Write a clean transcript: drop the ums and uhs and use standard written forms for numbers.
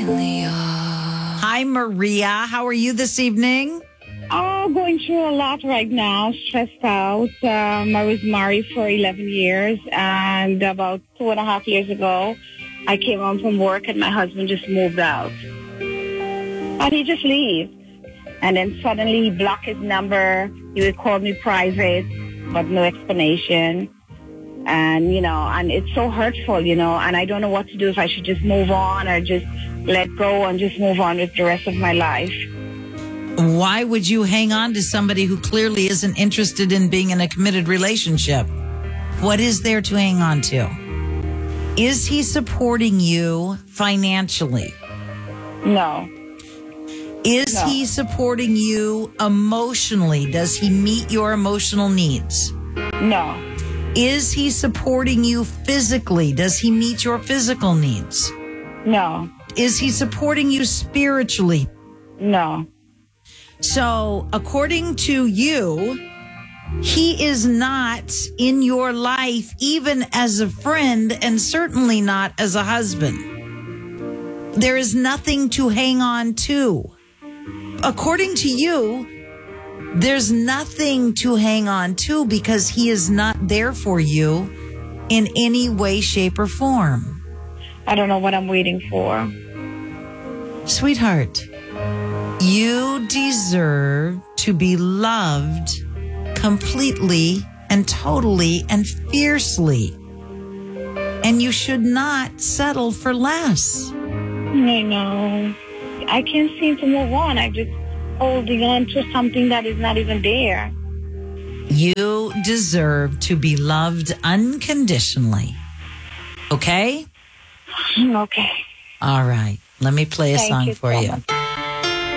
Hi, Maria. How are you this evening? Oh, going through a lot right now, stressed out. I was married for 11 years, and about 2.5 years ago, I came home from work and my husband just moved out. And he just leaves. And then suddenly he blocked his number. He would call me private, but no explanation. And, and it's so hurtful, and I don't know what to do, if I should just move on or just let go and just move on with the rest of my life. Why would you hang on to somebody who clearly isn't interested in being in a committed relationship? What is there to hang on to? Is he supporting you financially? No. Is he supporting you emotionally? Does he meet your emotional needs? No. Is he supporting you physically? Does he meet your physical needs? No. Is he supporting you spiritually? No. So, according to you, he is not in your life, even as a friend, and certainly not as a husband. There is nothing to hang on to. According to you, there's nothing to hang on to because he is not there for you in any way, shape, or form. I don't know what I'm waiting for. Sweetheart, you deserve to be loved completely and totally and fiercely. And you should not settle for less. I know. I can't seem to move on. I'm just holding on to something that is not even there. You deserve to be loved unconditionally. Okay? Okay. All right. Let me play a song for you.